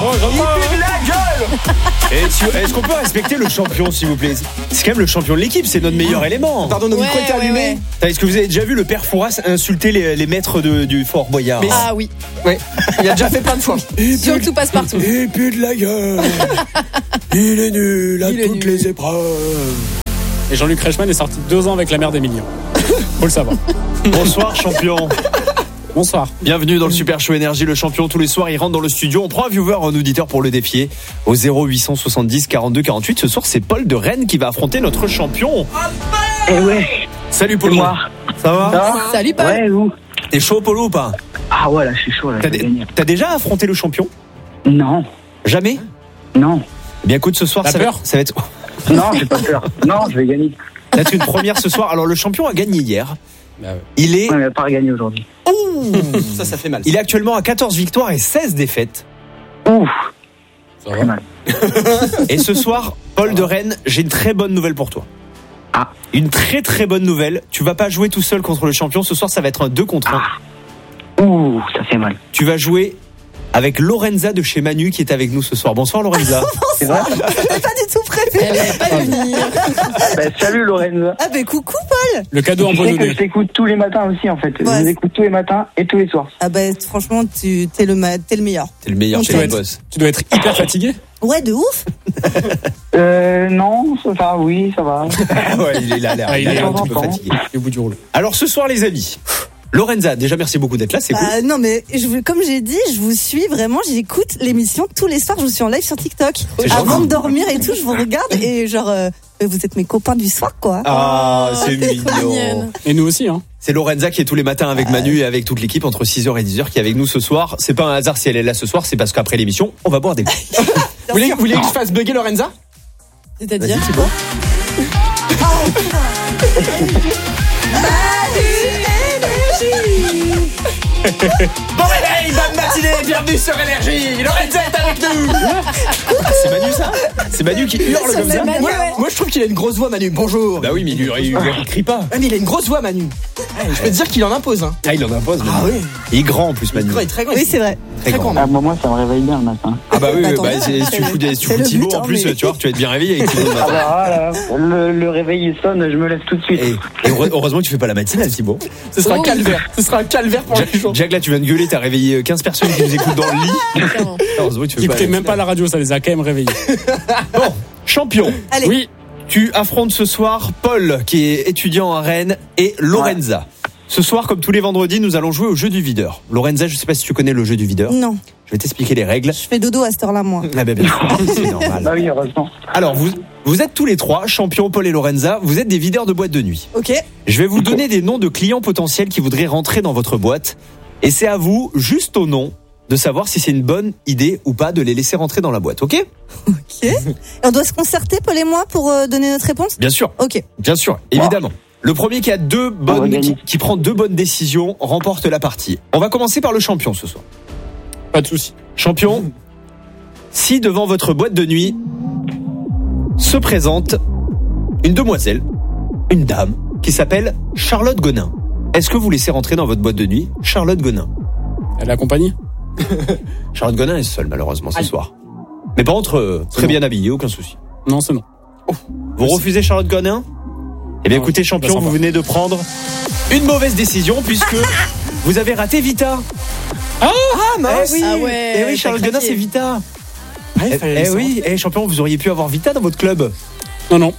pue de la gueule. Est-ce qu'on peut respecter le champion, s'il vous plaît? C'est quand même le champion de l'équipe, c'est notre meilleur élément. Pardon, nos micros étaient allumés. Est-ce que vous avez déjà vu le père Fouras insulter les maîtres du Fort Boyard? Ah oui. Ouais, il a déjà fait plein de fois. Surtout passe-partout. Il pue de la gueule. Il est nul à toutes les épreuves. Et Jean-Luc Reichmann est sorti 2 ans avec la mère d'Emilien. Faut le savoir. Bonsoir, champion. Bonsoir. Bienvenue dans le Super Show Énergie, le champion. Tous les soirs, il rentre dans le studio. On prend un viewer, un auditeur pour le défier au 0870 42 48. Ce soir, c'est Paul de Rennes qui va affronter notre champion. Eh ouais. Salut Paul. Moi. Ça va? Salut Paul. Ouais, vous. T'es chaud, Polo, ou pas? Ah ouais, là, je suis chaud. Là, T'as déjà affronté le champion? Non. Jamais? Non. Eh bien, écoute, ce soir, ça va être... Non, j'ai pas peur. Non, je vais gagner. Ça va être une première ce soir. Alors, le champion a gagné hier. Il est... Ouais, il n'a pas gagné aujourd'hui. Ça fait mal. Il est actuellement à 14 victoires et 16 défaites. Ouf. Ça va. Mal. Et ce soir, Paul de Rennes, j'ai une très bonne nouvelle pour toi. Ah. Une très très bonne nouvelle. Tu vas pas jouer tout seul contre le champion. Ce soir, ça va être un 2 contre 1. Ouh, ça fait mal. Tu vas jouer avec Lorenza de chez Manu qui est avec nous ce soir. Bonsoir Lorenza. C'est vrai? On n'est pas du tout prévu. Elle n'allait pas venir. Salut Lorenza. Ah ben coucou Paul. Le cadeau Tu sais que empoisonné. je t'écoute tous les matins aussi en fait. Ouais. Je vous écoute tous les matins et tous les soirs. Ah ben franchement t'es le meilleur. T'es le meilleur On chez t'aime. le boss. Tu dois être hyper fatigué. Ouais de ouf. Non, enfin oui, ça va. Ouais, il a l'air Ah, il est un un petit peu peu fatigué. Au bout du rouleau. Alors ce soir les amis, Lorenza, déjà merci beaucoup d'être là, c'est cool. Non mais comme j'ai dit, je vous suis vraiment, j'écoute l'émission tous les soirs, je vous suis en live sur TikTok. C'est Avant gentil. de dormir et tout, je vous regarde et genre vous êtes mes copains du soir quoi. Ah, c'est mignon. mignonne. Et nous aussi, hein. C'est Lorenza qui est tous les matins avec Manu et avec toute l'équipe entre 6h et 10h qui est avec nous ce soir. C'est pas un hasard si elle est là ce soir, c'est parce qu'après l'émission, on va boire des coups. Vous voulez que je fasse bugger Lorenza? C'est-à-dire Vas-y, c'est bon. Bon réveil, bonne matinée, bienvenue sur Énergie. Lorenza est avec nous. Ah, c'est Manu ça? C'est Manu qui hurle comme ça? Moi, je trouve qu'il a une grosse voix, Manu. Bonjour. Bah oui, mais il crie pas. Ah, mais il a une grosse voix, Manu. Ouais, je peux te dire qu'il en impose. Hein. Ah, il en impose. Manu. Ah oui. Il est grand en plus, Manu. Il est très grand. Oui c'est vrai. Très grand. Ah, moi, ça me réveille bien le matin. Ah bah oui, Attends, si tu fous c'est le Thibaut but, en hein, plus, mais- tu vois, tu vas être bien réveillé avec Thibaut le matin. Ah, voilà. Le réveil il sonne, je me lève tout de suite. Et heureusement que tu fais pas la matinale, Thibaut. Ce sera un Oh. calvaire. Ce sera un calvaire pour les jours. Jack, là, tu viens de gueuler, t'as réveillé 15 personnes qui nous écoutent dans le lit. Clairement. Heureusement que tu fais Ils pas écoutaient la même pas la radio, ça les a quand même réveillés. Bon, champion. Allez. Oui. Tu affrontes ce soir Paul, qui est étudiant à Rennes, et Lorenza. Ce soir, comme tous les vendredis, nous allons jouer au jeu du videur. Lorenza, je sais pas si tu connais le jeu du videur. Non, Je vais t'expliquer les règles. je fais dodo à cette heure-là moi. Ah ben, bien sûr, c'est normal. Bah oui, heureusement. Alors, vous êtes tous les trois, champion Paul et Lorenza, vous êtes des videurs de boîtes de nuit. Ok. Je vais vous donner des noms de clients potentiels qui voudraient rentrer dans votre boîte. Et c'est à vous, juste au nom, de savoir si c'est une bonne idée ou pas de les laisser rentrer dans la boîte, ok? Ok. Et on doit se concerter Paul et moi pour donner notre réponse. Bien sûr, Ok. bien sûr, évidemment. Le premier qui a On va gagner. qui prend 2 bonnes décisions remporte la partie. On va commencer par le champion ce soir. Pas de souci. Champion, si devant votre boîte de nuit se présente une demoiselle, une dame, qui s'appelle Charlotte Gonin, est-ce que vous laissez rentrer dans votre boîte de nuit Charlotte Gonin? Elle est accompagnée. Charlotte Gonin est seule malheureusement ce soir. Mais par contre, très bien habillée, aucun souci. Non, c'est non. Vous refusez Charlotte Gonin? Eh bien Non, écoutez c'est champion, pas vous sympa. venez de prendre une mauvaise décision puisque vous avez raté Vita. Ah, mince. Eh oui, Ah ouais, eh oui t'as Charlotte craqué. Gonin c'est Vita. Ah, il fallait laisser Oui, champion, vous auriez pu avoir Vita dans votre club. Non, non.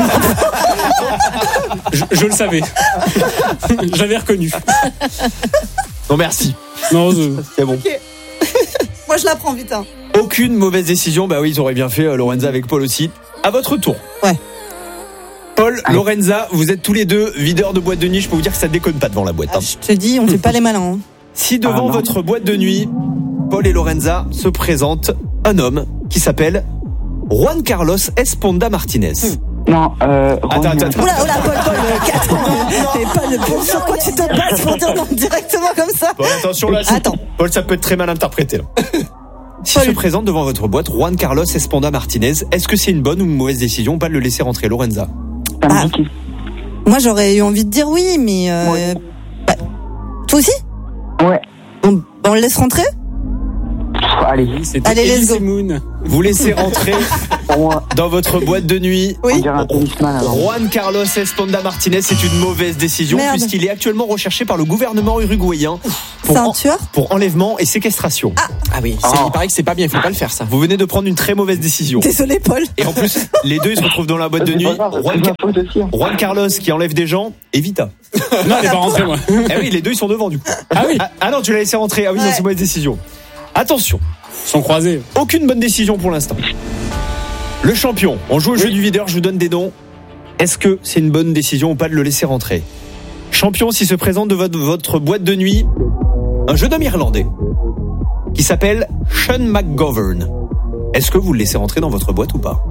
je le savais. J'avais reconnu. Non merci. Non, C'est bon. Moi je la prends vite. Hein. Aucune mauvaise décision. Bah oui, ils auraient bien fait Lorenza avec Paul aussi. À votre tour. Ouais. Paul, Lorenza, vous êtes tous les deux videurs de boîte de nuit. Je peux vous dire que ça déconne pas devant la boîte. Ah, je te dis, on fait pas les malins. Hein. Si devant non. votre boîte de nuit, Paul et Lorenza se présentent un homme qui s'appelle Juan Carlos Esponda Martinez. Non, Attends. Oula, Paul, t'es pas de sur quoi tu te bases pour dire non directement comme ça. Paul, attention là. Attends. Paul, ça peut être très mal interprété. Là. Si se présente devant votre boîte Juan Carlos Esponda Martinez, est-ce que c'est une bonne ou une mauvaise décision ou pas de le laisser rentrer, Lorenza? ça me dit qui? Moi j'aurais eu envie de dire oui, mais Ouais. toi aussi? Ouais. On le laisse rentrer? Allez, C'était Allez, let's Elise go. Moon. Vous laissez rentrer pour moi, dans votre boîte de nuit on Oui. dirait un tennisman avant. Juan Carlos Esponda Martinez. C'est une mauvaise décision Merde. puisqu'il est actuellement recherché par le gouvernement uruguayen C'est un tueur. pour enlèvement et séquestration. Ah oui, il paraît que c'est pas bien, il faut pas le faire ça. Vous venez de prendre une très mauvaise décision. Désolé, Paul. Et en plus, les deux ils se retrouvent dans la boîte de C'est nuit. pas grave, Juan, c'est ma faute aussi. Hein. Juan Carlos qui enlève des gens et Vita. Non, elle est pas rentrée, moi. Eh oui, les deux ils sont devant du coup. Ah oui, Ah non, tu l'as laissé rentrer. Ah oui, non, Ouais. c'est une mauvaise décision. Attention, ils sont croisés. aucune bonne décision pour l'instant. Le champion, on joue au jeu du videur, je vous donne des noms. Est-ce que c'est une bonne décision ou pas de le laisser rentrer? Champion, s'il se présente de votre boîte de nuit, un jeune homme irlandais qui s'appelle Sean McGovern. Est-ce que vous le laissez rentrer dans votre boîte ou pas?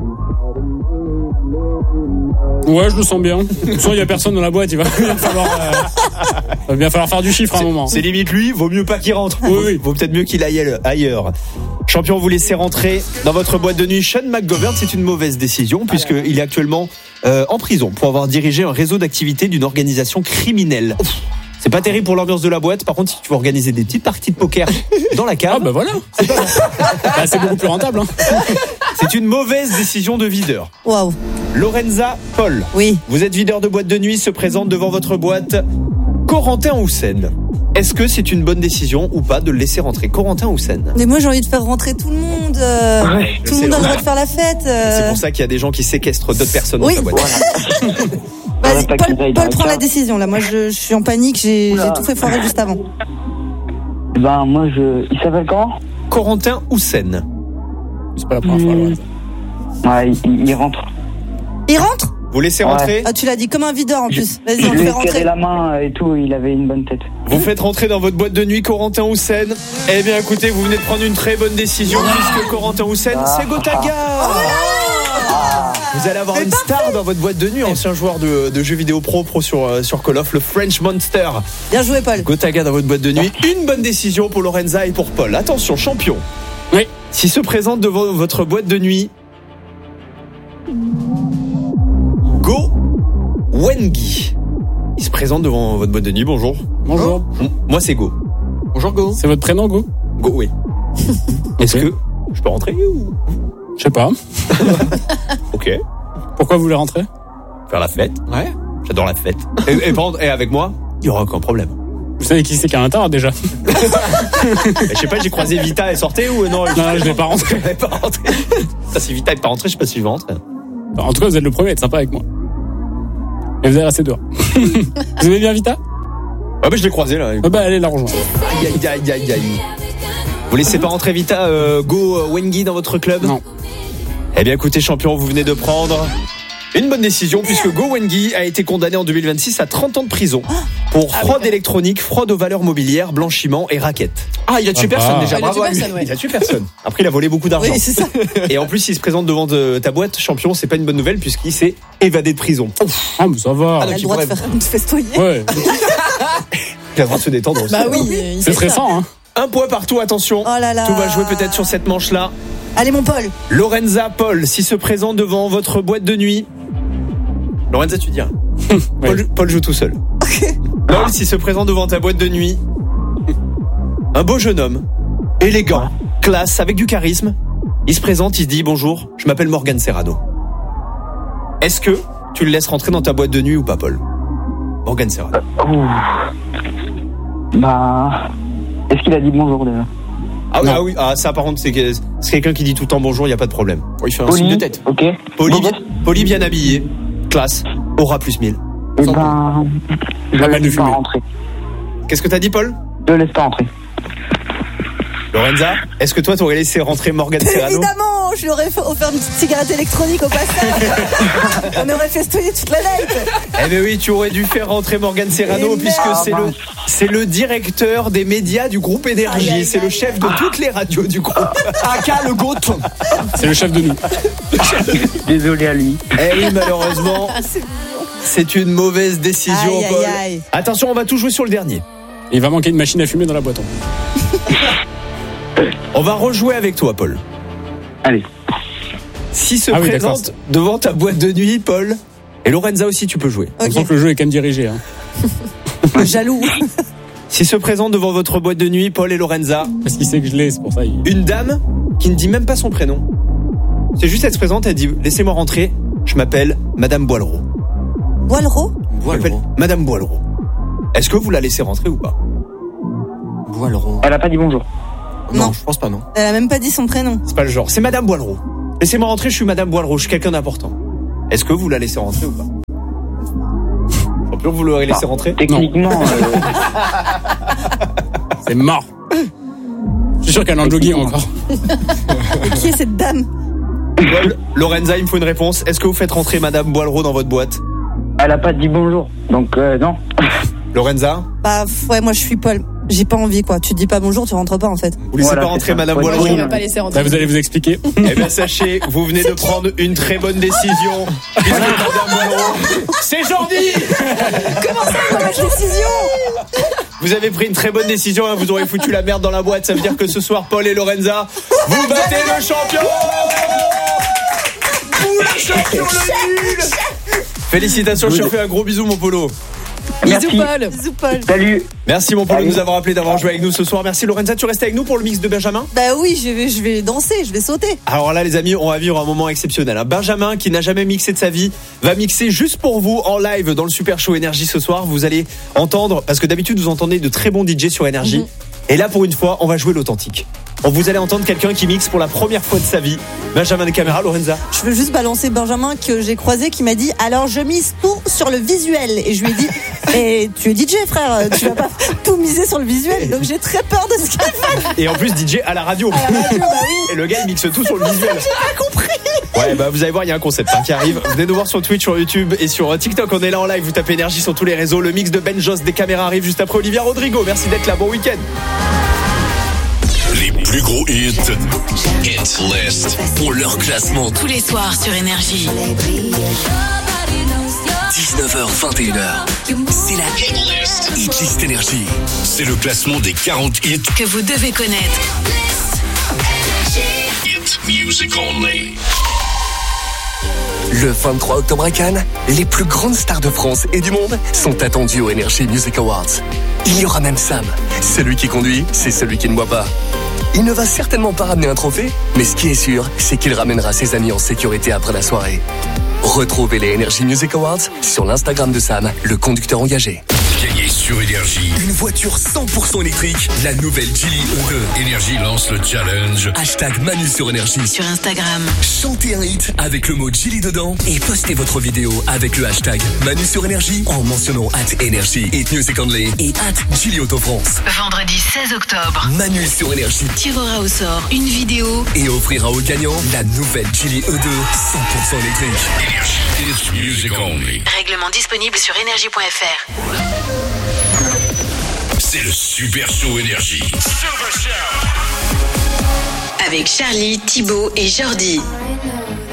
Ouais, je le sens bien. De toute façon, il y a personne dans la boîte, il va bien falloir faire du chiffre à un moment. C'est limite lui, vaut mieux pas qu'il rentre. Oui, oui. Vaut peut-être mieux qu'il aille ailleurs. Champion, vous laissez rentrer dans votre boîte de nuit Sean McGovern. C'est une mauvaise décision puisqu'il est actuellement en prison pour avoir dirigé un réseau d'activités d'une organisation criminelle. C'est pas terrible pour l'ambiance de la boîte. Par contre, si tu veux organiser des petites parties de poker dans la cave, Ah bah voilà. Bah, c'est beaucoup plus rentable. Hein. c'est une mauvaise décision de videur. Waouh. Lorenza Paul, Oui. vous êtes videur de boîte de nuit, se présente devant votre boîte Corentin Houssen. Est-ce que c'est une bonne décision ou pas de le laisser rentrer Corentin Houssen? Mais moi, j'ai envie de faire rentrer tout le monde. Tout le monde a le droit de faire la fête. C'est pour ça qu'il y a des gens qui séquestrent d'autres personnes dans Oui. ta boîte. Vas-y, Pas Paul, qu'ils aillent dans Paul la prend la cave. décision. Là, moi, je suis en panique. J'ai tout fait foirer juste avant. Ben, moi, il s'appelle comment? Corentin Houssen. C'est pas la première fois. alors. Ouais, il rentre. Il rentre? Vous laissez Ouais. rentrer? Ah, tu l'as dit comme un videur en plus. Vas-y, Je on le lui fait ai serré rentrer. la main et tout, il avait une bonne tête. Vous faites rentrer dans votre boîte de nuit Corentin Houssen. Eh bien écoutez, vous venez de prendre une très bonne décision puisque Corentin Houssen, c'est Gotaga. Vous allez avoir une star dans votre boîte de nuit, ancien joueur de jeux vidéo pro sur Call of, le French Monster. Bien joué, Paul. Gotaga dans votre boîte de nuit. Une bonne décision pour Lorenza et pour Paul. Attention, champion. Oui. S'il se présente devant votre boîte de nuit, Go Wengi. Il se présente devant votre boîte de nuit. Bonjour. Bonjour. Moi, c'est Go. Bonjour Go. C'est votre prénom, Go? Go, oui. Est-ce que je peux rentrer ou... Je sais pas. Ok. Pourquoi vous voulez rentrer? Faire la fête. Ouais. J'adore la fête. Et avec moi, il y aura aucun problème. Vous savez qui c'est qui a l'intérieur déjà? Je sais pas, j'ai croisé Vita, elle sortait ou non? Non, je l'ai pas rentré. Elle est pas rentrée. Ça, si Vita est pas rentrée, je sais pas si je vais rentrer. En tout cas, vous êtes le premier à être sympa avec moi. Et vous allez rester dehors. Vous aimez bien Vita? Ah bah je l'ai croisé là. Ah bah allez la rejoindre. Aïe aïe aïe aïe aïe. Vous laissez pas rentrer Vita, Go Wengi dans votre club? Non. Eh bien écoutez champion, vous venez de prendre une bonne décision puisque Go Wengi a été condamné en 2026 à 30 ans de prison pour fraude électronique, fraude aux valeurs mobilières, blanchiment et racket. Ah, il a tué personne déjà, Il a bravo tué à lui. personne, ouais. Il a tué personne. Après il a volé beaucoup d'argent. Oui, c'est ça. Et en plus il se présente devant ta boîte champion, c'est pas une bonne nouvelle puisqu'il s'est évadé de prison. Ah mais ça va. Ah, Il a le droit de faire de se festoyer. Ouais. Il a le droit de se détendre aussi. Bah oui, il C'est fait ça. stressant, hein. Un point partout, attention. Oh là là. Tout va jouer peut-être sur cette manche-là. Allez, mon Paul. Lorenza Paul, s'il se présente devant votre boîte de nuit. Lorenza, tu dis rien. Paul joue tout seul. Paul, s'il se présente devant ta boîte de nuit. Un beau jeune homme, élégant, classe, avec du charisme. Il se présente, il se dit bonjour, je m'appelle Morgan Serrano. Est-ce que tu le laisses rentrer dans ta boîte de nuit ou pas, Paul? Morgan Serrano. Bah, est-ce qu'il a dit bonjour déjà? Ah oui, ça par contre, c'est quelqu'un qui dit tout le temps bonjour, il n'y a pas de problème. Il fait un signe de tête. Ok. Poli bien habillé, classe, aura plus 1000. Eh ben, je Pas mal de le laisse pas fumée. rentrer. Qu'est-ce que t'as dit, Paul? Je le laisse pas rentrer. Lorenza, est-ce que toi t'aurais laissé rentrer Morgan Serrano? Évidemment, je lui aurais offert une petite cigarette électronique au passage. On aurait festoyé toute la night. Eh ben oui, tu aurais dû faire rentrer Morgan Serrano Et puisque merde. c'est le directeur des médias du groupe Énergie. Aïe, aïe, C'est le aïe. chef de toutes les radios du groupe. Aka le goton. C'est le chef de nous. Désolé à lui. Eh oui, malheureusement, c'est une mauvaise décision, Aïe, Paul. aïe, aïe. Attention, on va tout jouer sur le dernier. Il va manquer une machine à fumer dans la boîte. On va rejouer avec toi, Paul. Allez. S'il se Ah oui, présente devant ta boîte de nuit, Paul, et Lorenza aussi, tu peux jouer. On sent que le jeu est quand même dirigé. Hein. Jaloux. Si se présente devant votre boîte de nuit Paul et Lorenza, Parce qu'il sait que je l'ai, c'est pour ça. une dame qui ne dit même pas son prénom. C'est juste, elle se présente, elle dit « Laissez-moi rentrer, je m'appelle Madame Boileau. » Boileau. Je m'appelle Madame Boileau. Est-ce que vous la laissez rentrer ou pas? Boileau. Elle a pas dit bonjour. Non. Je pense pas, non. Elle a même pas dit son prénom. C'est pas le genre. C'est Madame Boileau. Laissez-moi rentrer, je suis Madame Boileau, je suis quelqu'un d'important. Est-ce que vous la laissez rentrer ou pas? Champion, vous l'aurez laissé rentrer? Techniquement, C'est mort. Je suis sûr qu'elle est en jogging encore. Et qui est cette dame? Paul, Lorenza, il me faut une réponse. Est-ce que vous faites rentrer Madame Boileau dans votre boîte? elle a pas dit bonjour. Donc, non. Lorenza, Bah ouais, moi je suis Paul. J'ai pas envie quoi. Tu te dis pas bonjour, tu rentres pas en fait. vous laissez Voilà, pas c'est rentrer ça. Madame Ouais, Boileau? Moi, je ne vais pas laisser rentrer. Là, vous allez vous expliquer. Eh bien, sachez, vous venez de prendre une très bonne décision. Puisque Madame Boileau, c'est Jordi! Comment ça, mauvaise décision? Vous avez pris une très bonne décision, hein, vous aurez foutu la merde dans la boîte. Ça veut dire que ce soir, Paul et Lorenza, vous battez le champion! Vous le champion, le nul! Félicitations, je te fais un gros bisou, mon Polo. Merci. Bisous, Paul. Bisous Paul. Salut. Merci, mon Polo, de nous avoir appelé, d'avoir joué avec nous ce soir. Merci, Lorenza, tu restes avec nous pour le mix de Benjamin? Bah oui, je vais danser, je vais sauter. Alors là, les amis, on va vivre un moment exceptionnel. Benjamin, qui n'a jamais mixé de sa vie, va mixer juste pour vous en live dans le Super Show Énergie ce soir. Vous allez entendre, parce que d'habitude, vous entendez de très bons DJ sur Énergie. Et là, pour une fois, on va jouer l'authentique. Vous allez entendre quelqu'un qui mixe pour la première fois de sa vie. Benjamin des caméras, Lorenza. Je veux juste balancer Benjamin que j'ai croisé qui m'a dit alors je mise tout sur le visuel et je lui ai dit et tu es DJ frère, tu vas pas tout miser sur le visuel donc j'ai très peur de ce qu'il fait. Et en plus, DJ à la radio. À la radio, bah oui. Et le gars, il mixe tout sur le visuel. J'ai pas compris. Ouais, bah vous allez voir, il y a un concept qui arrive. Venez nous voir sur Twitch, sur YouTube et sur TikTok. On est là en live. Vous tapez Énergie sur tous les réseaux. Le mix de Ben Joss des caméras arrive juste après Olivia Rodrigo. Merci d'être là. Bon week-end. Les plus gros hits Hit List pour leur classement. Tous les soirs sur Énergie. 19h-21h. C'est la Hit List. Hit List Énergie. C'est le classement des 40 hits. Que vous devez connaître. Hit Music Only. Le 23 octobre à Cannes, les plus grandes stars de France et du monde sont attendues aux Energy Music Awards. Il y aura même Sam. Celui qui conduit, c'est celui qui ne boit pas. Il ne va certainement pas ramener un trophée, mais ce qui est sûr, c'est qu'il ramènera ses amis en sécurité après la soirée. Retrouvez les Energy Music Awards sur l'Instagram de Sam, le conducteur engagé. Gagnez sur Énergie une voiture 100% électrique, la nouvelle Geely E2. Énergie lance le challenge #Manu sur Énergie. Sur Instagram. Chantez un hit avec le mot Geely dedans et postez votre vidéo avec le #Manu sur Énergie en mentionnant @Énergie, Hit Music Only et @Geely Auto France. Vendredi 16 octobre. Manu sur Énergie Tirera au sort une vidéo et offrira aux gagnants la nouvelle Geely E2 100% électrique. Énergie, Hit Music Only. Règlement disponible sur énergie.fr. C'est le Super Show Énergie. Avec Charlie, Thibaut et Jordi.